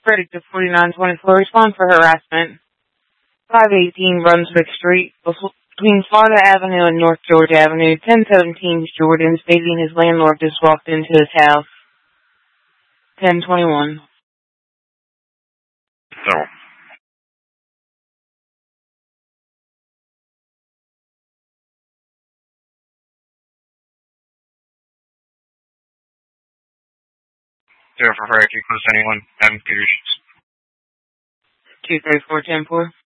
Predictive 4924, respond for harassment. 518 Brunswick Street, between Florida Avenue and North George Avenue, 1017 Jordan, stating his landlord just walked into his house. 1021. So. 0 for fire, if you close anyone, I'm Peters. 234-10-4.